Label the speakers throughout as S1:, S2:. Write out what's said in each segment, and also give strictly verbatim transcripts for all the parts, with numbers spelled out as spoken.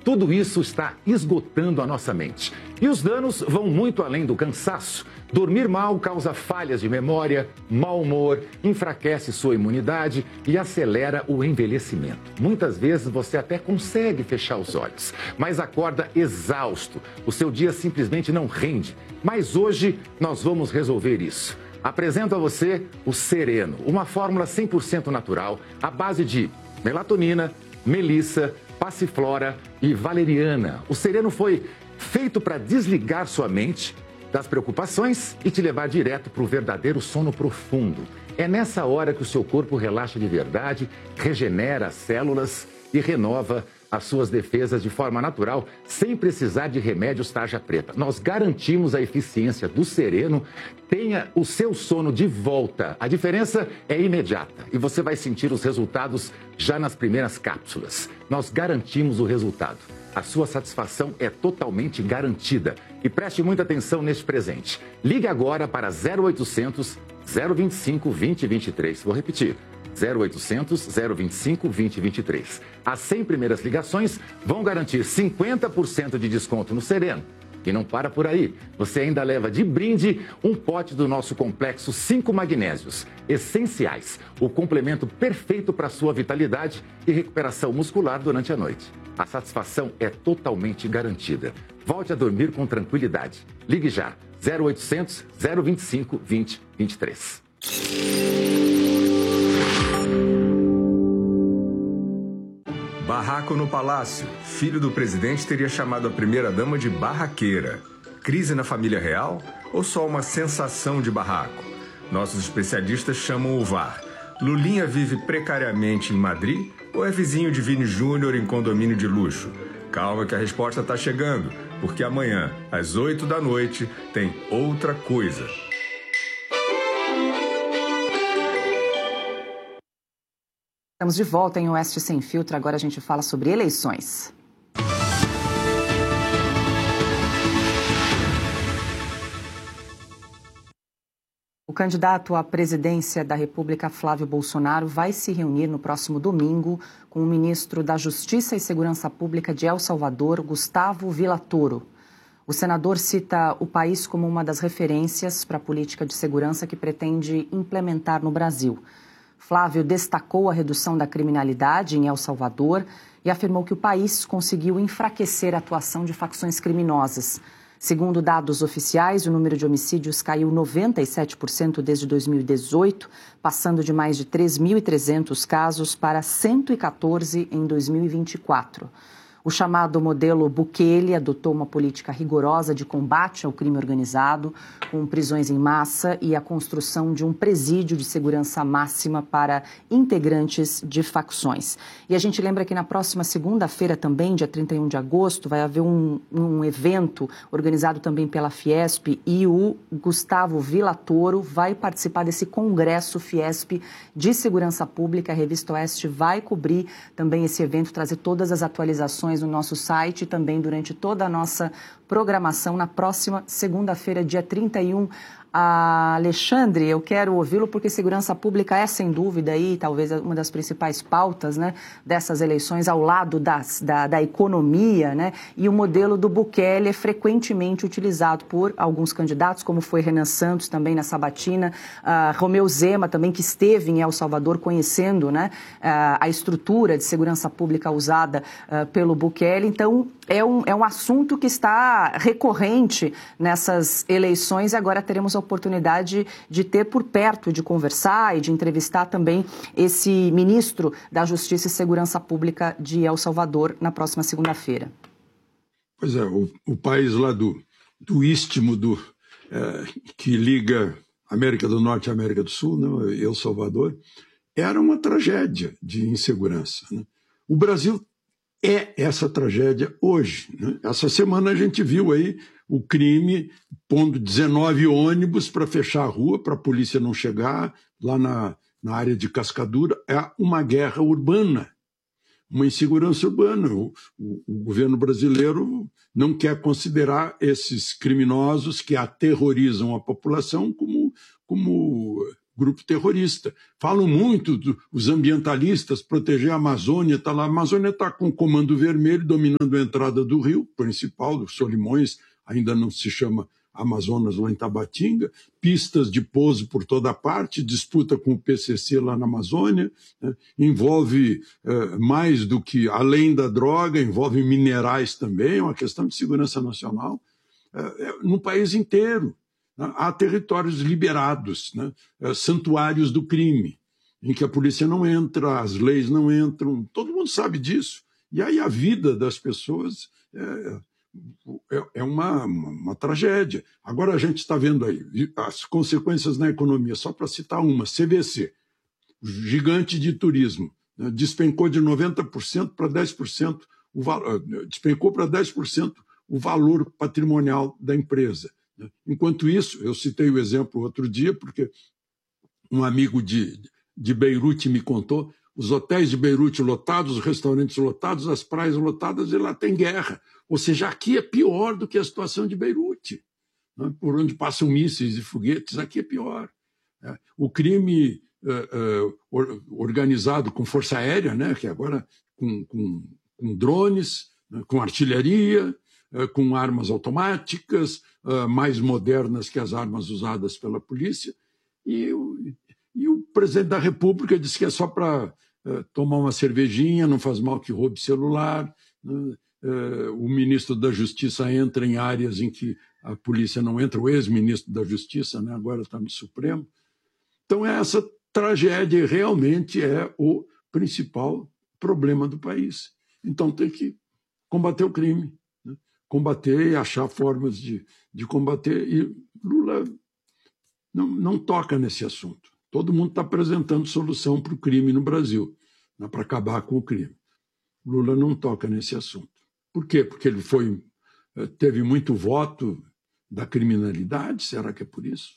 S1: Tudo isso está esgotando a nossa mente. E os danos vão muito além do cansaço. Dormir mal causa falhas de memória, mau humor, enfraquece sua imunidade e acelera o envelhecimento. Muitas vezes você até consegue fechar os olhos, mas acorda exausto. O seu dia simplesmente não rende. Mas hoje nós vamos resolver isso. Apresento a você o Sereno, uma fórmula cem por cento natural, à base de melatonina, melissa, passiflora e valeriana. O Sereno foi feito para desligar sua mente das preocupações e te levar direto para o verdadeiro sono profundo. É nessa hora que o seu corpo relaxa de verdade, regenera as células e renova as suas defesas de forma natural, sem precisar de remédios tarja preta. Nós garantimos a eficiência do Sereno. Tenha o seu sono de volta. A diferença é imediata e você vai sentir os resultados já nas primeiras cápsulas. Nós garantimos o resultado. A sua satisfação é totalmente garantida. E preste muita atenção neste presente. Ligue agora para zero oitocentos, zero vinte e cinco, vinte, vinte e três. Vou repetir. zero oitocentos, zero vinte e cinco, vinte, vinte e três. As cem primeiras ligações vão garantir cinquenta por cento de desconto no Sereno. E não para por aí. Você ainda leva de brinde um pote do nosso complexo cinco magnésios essenciais. O complemento perfeito para sua vitalidade e recuperação muscular durante a noite. A satisfação é totalmente garantida. Volte a dormir com tranquilidade. Ligue já. zero oitocentos, zero vinte e cinco, vinte, vinte e três.
S2: Barraco no Palácio. Filho do presidente teria chamado a primeira-dama de barraqueira. Crise na família real ou só uma sensação de barraco? Nossos especialistas chamam o V A R. Lulinha vive precariamente em Madrid ou é vizinho de Vini Júnior em condomínio de luxo? Calma que a resposta está chegando, porque amanhã, às oito da noite, tem Outra Coisa.
S3: Estamos de volta em Oeste Sem Filtro. Agora a gente fala sobre eleições. O candidato à presidência da República, Flávio Bolsonaro, vai se reunir no próximo domingo com o ministro da Justiça e Segurança Pública de El Salvador, Gustavo Villatoro. O senador cita o país como uma das referências para a política de segurança que pretende implementar no Brasil. Flávio destacou a redução da criminalidade em El Salvador e afirmou que o país conseguiu enfraquecer a atuação de facções criminosas. Segundo dados oficiais, o número de homicídios caiu noventa e sete por cento desde dois mil e dezoito, passando de mais de três mil e trezentos casos para cento e quatorze em dois mil e vinte e quatro. O chamado modelo Bukele adotou uma política rigorosa de combate ao crime organizado, com prisões em massa e a construção de um presídio de segurança máxima para integrantes de facções. E a gente lembra que na próxima segunda-feira também, dia trinta e um de agosto, vai haver um, um evento organizado também pela Fiesp e o Gustavo Villatoro vai participar desse congresso Fiesp de Segurança Pública. A Revista Oeste vai cobrir também esse evento, trazer todas as atualizações no nosso site e também durante toda a nossa programação na próxima segunda-feira, dia trinta e um. Ah, Alexandre, eu quero ouvi-lo porque segurança pública é, sem dúvida, aí, talvez uma das principais pautas, né, dessas eleições, ao lado das, da, da economia, né, e o modelo do Bukele é frequentemente utilizado por alguns candidatos, como foi Renan Santos também na sabatina, ah, Romeu Zema também, que esteve em El Salvador conhecendo, né, ah, a estrutura de segurança pública usada ah, pelo Bukele. Então, é um, é um assunto que está recorrente nessas eleições e agora teremos a oportunidade de ter por perto, de conversar e de entrevistar também esse ministro da Justiça e Segurança Pública de El Salvador na próxima segunda-feira.
S4: Pois é, o, o país lá do, do istmo do, é, que liga América do Norte e América do Sul, né, El Salvador, era uma tragédia de insegurança, né? O Brasil é essa tragédia hoje, né? Essa semana a gente viu aí o crime pondo dezenove ônibus para fechar a rua, para a polícia não chegar, lá na, na área de Cascadura. É uma guerra urbana, uma insegurança urbana. O, o, o governo brasileiro não quer considerar esses criminosos que aterrorizam a população como, como grupo terrorista. Falam muito do, os ambientalistas, proteger a Amazônia, tá lá. A Amazônia está com o Comando Vermelho dominando a entrada do rio principal, do Solimões, ainda não se chama Amazonas lá em Tabatinga, pistas de pouso por toda parte, disputa com o P C C lá na Amazônia, né? Envolve eh, mais do que, além da droga, envolve minerais também, é uma questão de segurança nacional, eh, no país inteiro. Né? Há territórios liberados, né? eh, santuários do crime, em que a polícia não entra, as leis não entram, todo mundo sabe disso. E aí a vida das pessoas... Eh, É uma, uma, uma tragédia. Agora a gente está vendo aí as consequências na economia, só para citar uma, C V C, gigante de turismo, né, despencou de noventa por cento para dez por cento, o, despencou para dez por cento o valor patrimonial da empresa. Né. Enquanto isso, eu citei o exemplo outro dia, porque um amigo de, de Beirute me contou, os hotéis de Beirute lotados, os restaurantes lotados, as praias lotadas, e lá tem guerra. Ou seja, aqui é pior do que a situação de Beirute, né? Por onde passam mísseis e foguetes, aqui é pior. Né? O crime uh, uh, organizado com força aérea, né? Que agora com, com, com drones, né? Com artilharia, uh, com armas automáticas, uh, mais modernas que as armas usadas pela polícia. E o, e o presidente da República disse que é só para uh, tomar uma cervejinha, não faz mal que roube celular, né? Uh, o ministro da Justiça entra em áreas em que a polícia não entra, o ex-ministro da Justiça, né, agora está no Supremo. Então, essa tragédia realmente é o principal problema do país. Então, tem que combater o crime, né, combater e achar formas de, de combater. E Lula não, não toca nesse assunto. Todo mundo está apresentando solução para o crime no Brasil, né, para acabar com o crime. Lula não toca nesse assunto. Por quê? Porque ele foi, teve muito voto da criminalidade? Será que é por isso?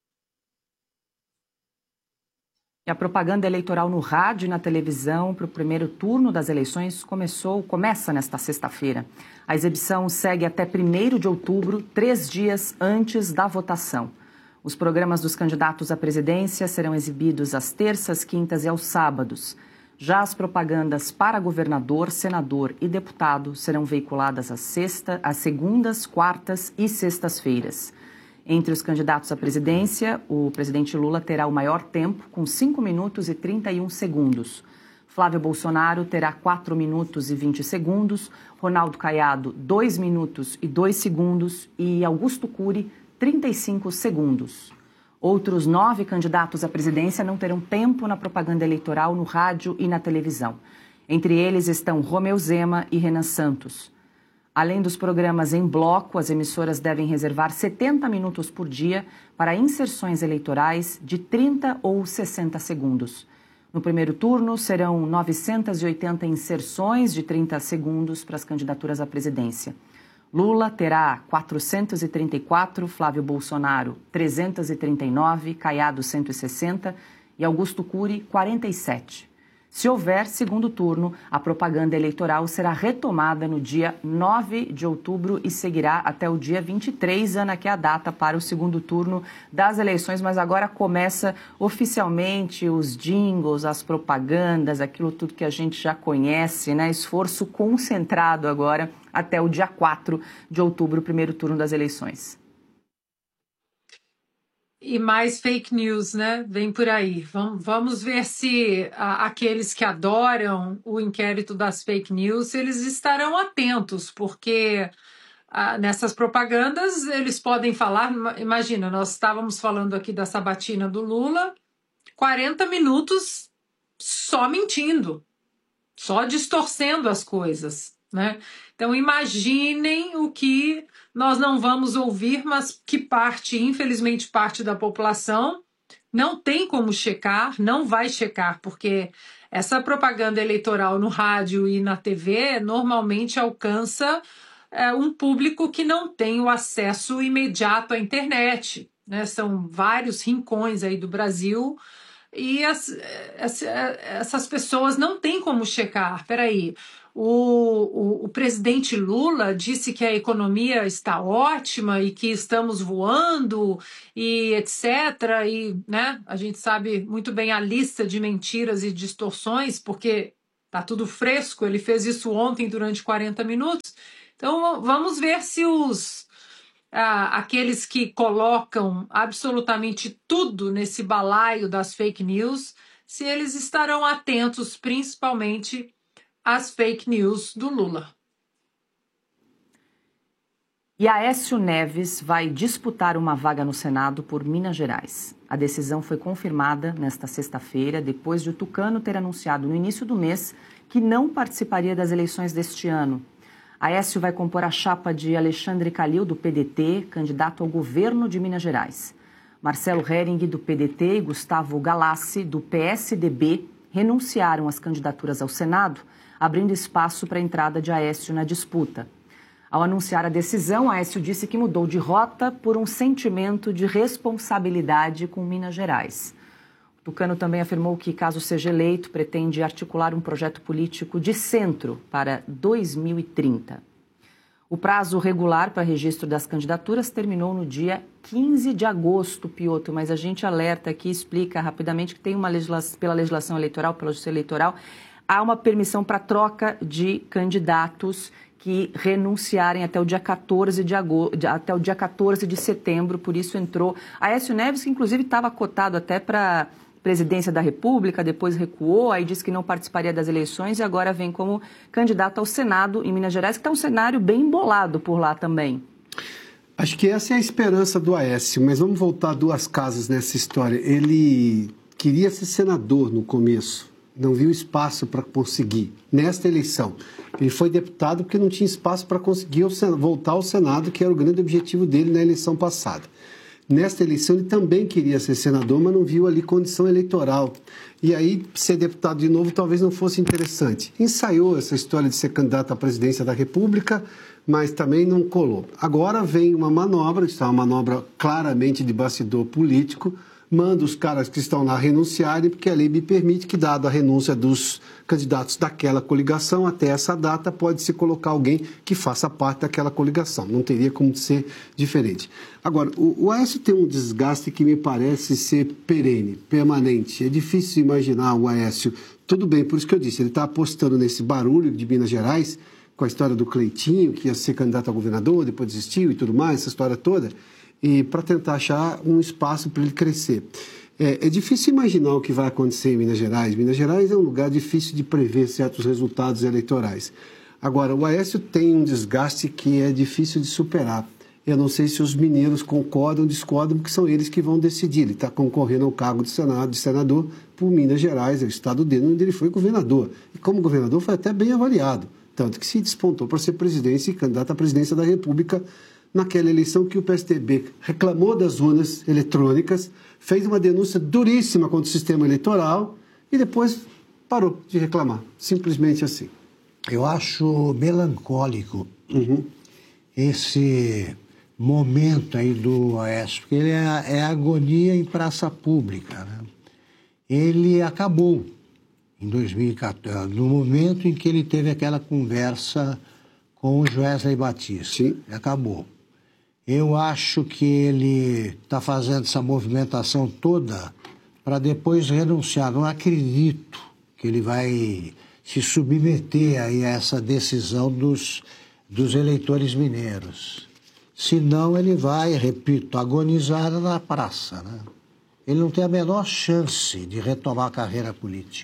S3: E a propaganda eleitoral no rádio e na televisão para o primeiro turno das eleições começou, começa nesta sexta-feira. A exibição segue até primeiro de outubro, três dias antes da votação. Os programas dos candidatos à presidência serão exibidos às terças, quintas e aos sábados. Já as propagandas para governador, senador e deputado serão veiculadas às, sexta, às segundas, quartas e sextas-feiras. Entre os candidatos à presidência, o presidente Lula terá o maior tempo, com cinco minutos e trinta e um segundos. Flávio Bolsonaro terá quatro minutos e vinte segundos, Ronaldo Caiado, dois minutos e dois segundos e Augusto Cury, trinta e cinco segundos. Outros nove candidatos à presidência não terão tempo na propaganda eleitoral no rádio e na televisão. Entre eles estão Romeu Zema e Renan Santos. Além dos programas em bloco, as emissoras devem reservar setenta minutos por dia para inserções eleitorais de trinta ou sessenta segundos. No primeiro turno, serão novecentas e oitenta inserções de trinta segundos para as candidaturas à presidência. Lula terá quatrocentos e trinta e quatro, Flávio Bolsonaro trezentos e trinta e nove, Caiado cento e sessenta e Augusto Cury quarenta e sete. Se houver segundo turno, a propaganda eleitoral será retomada no dia nove de outubro e seguirá até o dia vinte e três, Ana, que é a data para o segundo turno das eleições, mas agora começa oficialmente os jingles, as propagandas, aquilo tudo que a gente já conhece, né? Esforço concentrado agora até o dia quatro de outubro, primeiro turno das eleições.
S5: E mais fake news, né? Vem por aí. Vamos, vamos ver se a, aqueles que adoram o inquérito das fake news, eles estarão atentos, porque a, nessas propagandas eles podem falar... Imagina, nós estávamos falando aqui da sabatina do Lula, quarenta minutos só mentindo, só distorcendo as coisas, né? Então imaginem o que nós não vamos ouvir, mas que parte, infelizmente parte da população não tem como checar, não vai checar, porque essa propaganda eleitoral no rádio e na T V normalmente alcança é, um público que não tem o acesso imediato à internet, né? São vários rincões aí do Brasil e as, as, essas pessoas não têm como checar. Peraí, O, o, o presidente Lula disse que a economia está ótima e que estamos voando e etcétera. E, né, a gente sabe muito bem a lista de mentiras e distorções, porque está tudo fresco, ele fez isso ontem durante quarenta minutos. Então vamos ver se os ah, aqueles que colocam absolutamente tudo nesse balaio das fake news, se eles estarão atentos principalmente às fake news do Lula.
S3: E Aécio Neves vai disputar uma vaga no Senado por Minas Gerais. A decisão foi confirmada nesta sexta-feira, depois de o Tucano ter anunciado no início do mês que não participaria das eleições deste ano. Aécio vai compor a chapa de Alexandre Calil, do P D T, candidato ao governo de Minas Gerais. Marcelo Hering, do P D T, e Gustavo Galassi, do P S D B, renunciaram às candidaturas ao Senado, abrindo espaço para a entrada de Aécio na disputa. Ao anunciar a decisão, Aécio disse que mudou de rota por um sentimento de responsabilidade com Minas Gerais. O Tucano também afirmou que, caso seja eleito, pretende articular um projeto político de centro para dois mil e trinta. O prazo regular para registro das candidaturas terminou no dia quinze de agosto, Pioto, mas a gente alerta aqui, explica rapidamente que tem uma legislação, pela legislação eleitoral, pela justiça eleitoral, há uma permissão para troca de candidatos que renunciarem até o dia quatorze de agosto, até o dia quatorze de setembro, por isso entrou Aécio Neves, que inclusive estava cotado até para presidência da República, depois recuou, aí disse que não participaria das eleições e agora vem como candidato ao Senado em Minas Gerais, que está um cenário bem embolado por lá também.
S6: Acho que essa é a esperança do Aécio, mas vamos voltar duas casas nessa história. Ele queria ser senador no começo. Não viu espaço para conseguir. Nesta eleição, ele foi deputado porque não tinha espaço para conseguir voltar ao Senado, que era o grande objetivo dele na eleição passada. Nesta eleição, ele também queria ser senador, mas não viu ali condição eleitoral. E aí, ser deputado de novo talvez não fosse interessante. Ensaiou essa história de ser candidato à presidência da República, mas também não colou. Agora vem uma manobra, está uma manobra claramente de bastidor político, manda os caras que estão lá renunciarem, porque a lei me permite que, dado a renúncia dos candidatos daquela coligação, até essa data pode-se colocar alguém que faça parte daquela coligação. Não teria como ser diferente. Agora, o, o Aécio tem um desgaste que me parece ser perene, permanente. É difícil imaginar o Aécio. Tudo bem, por isso que eu disse, ele está apostando nesse barulho de Minas Gerais, com a história do Cleitinho, que ia ser candidato a governador, depois desistiu e tudo mais, essa história toda, e para tentar achar um espaço para ele crescer. É, é difícil imaginar o que vai acontecer em Minas Gerais. Minas Gerais é um lugar difícil de prever certos resultados eleitorais. Agora, o Aécio tem um desgaste que é difícil de superar. Eu não sei se os mineiros concordam ou discordam, porque são eles que vão decidir. Ele está concorrendo ao cargo de, senado, de senador por Minas Gerais, é o estado dele, onde ele foi governador. E como governador foi até bem avaliado, tanto que se despontou para ser presidente e candidato à presidência da República naquela eleição que o P S D B reclamou das urnas eletrônicas, fez uma denúncia duríssima contra o sistema eleitoral e depois parou de reclamar, simplesmente assim.
S7: Eu acho melancólico
S6: Uhum.
S7: esse momento aí do Aécio, porque ele é, é agonia em praça pública, né? Ele acabou em dois mil e quatorze, no momento em que ele teve aquela conversa com o Joesley Batista.
S6: Sim.
S7: Acabou. Eu acho que ele está fazendo essa movimentação toda para depois renunciar. Não acredito que ele vai se submeter aí a essa decisão dos, dos eleitores mineiros. Senão ele vai, repito, agonizar na praça, né? Ele não tem a menor chance de retomar a carreira política.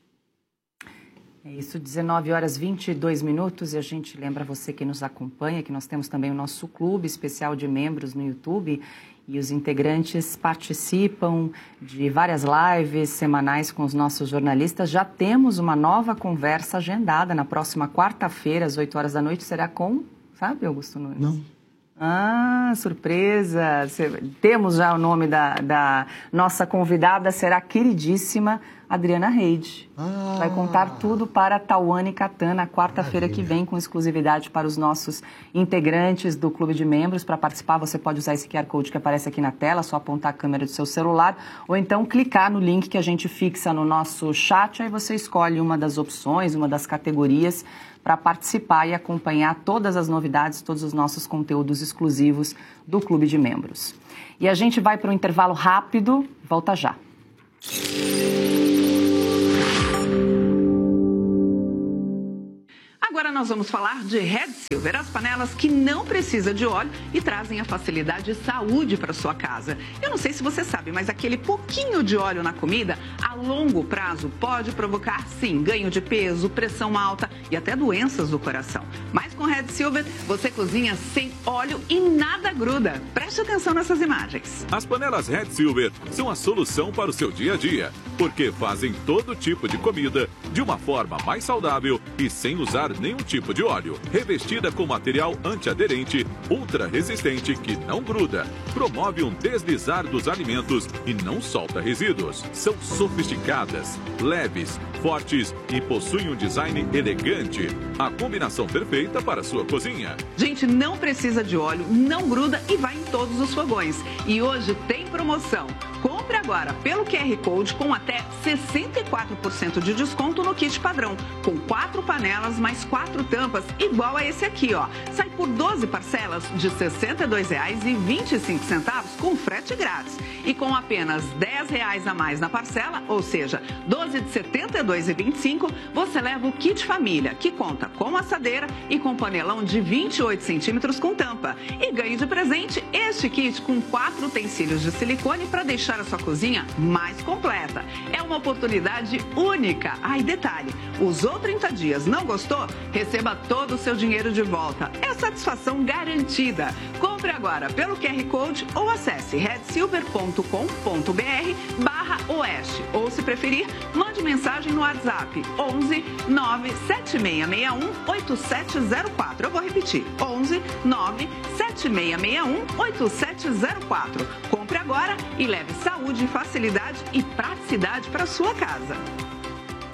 S3: É isso, dezenove horas e vinte e dois minutos, e a gente lembra você que nos acompanha que nós temos também o nosso clube especial de membros no YouTube e os integrantes participam de várias lives semanais com os nossos jornalistas. Já temos uma nova conversa agendada na próxima quarta-feira, às oito horas da noite, será com, sabe, Augusto Nunes?
S7: Não.
S3: Ah, surpresa! Temos já o nome da, da nossa convidada, será queridíssima Adriana Reide. Ah. Vai contar tudo para a Tawane Catan na quarta-feira que vem, com exclusividade para os nossos integrantes do Clube de Membros. Para participar, você pode usar esse Q R Code que aparece aqui na tela, só apontar a câmera do seu celular, ou então clicar no link que a gente fixa no nosso chat, aí você escolhe uma das opções, uma das categorias, para participar e acompanhar todas as novidades, todos os nossos conteúdos exclusivos do Clube de Membros. E a gente vai para um intervalo rápido, volta já.
S8: Agora nós vamos falar de Red Silver, as panelas que não precisam de óleo e trazem a facilidade e saúde para sua casa. Eu não sei se você sabe, mas aquele pouquinho de óleo na comida, a longo prazo, pode provocar, sim, ganho de peso, pressão alta e até doenças do coração. Mas com Red Silver, você cozinha sem óleo e nada gruda. Preste atenção nessas imagens.
S9: As panelas Red Silver são a solução para o seu dia a dia, porque fazem todo tipo de comida de uma forma mais saudável e sem usar nenhum tipo de óleo. Revestida com material antiaderente, ultra resistente que não gruda, promove um deslizar dos alimentos e não solta resíduos. São sofisticadas, leves, fortes e possuem um design elegante. A combinação perfeita para a sua cozinha.
S8: Gente, não precisa de óleo, não gruda e vai em todos os fogões. E hoje tem promoção. Compre agora pelo Q R Code com até sessenta e quatro por cento de desconto no kit padrão, com quatro panelas mais quatro tampas, igual a esse aqui, ó. Sai por doze parcelas de sessenta e dois reais e vinte e cinco centavos com frete grátis. E com apenas dez reais a mais na parcela, ou seja, doze de setenta e dois reais e vinte e cinco centavos, você leva o kit família, que conta com assadeira e com panelão de vinte e oito centímetros com tampa. E ganhe de presente este kit com quatro utensílios de silicone para deixar a sua cozinha mais completa. É uma oportunidade única. Ah, e detalhe, usou trinta dias, não gostou? Receba todo o seu dinheiro de volta. É satisfação garantida. Compre agora pelo Q R Code ou acesse red silver ponto com ponto b r barra oeste. Ou, se preferir, mande mensagem no WhatsApp onze nove sete seis seis um oito sete zero quatro. Eu vou repetir, onze nove sete seis seis um oito sete zero quatro. Compre agora e leve saúde, facilidade e praticidade para sua casa.